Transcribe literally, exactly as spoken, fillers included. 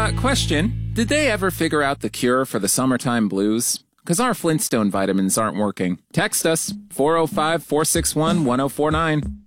Uh, question. Did they ever figure out the cure for the summertime blues? Because our Flintstone vitamins aren't working. Text us, four oh five, four six one, one oh four nine.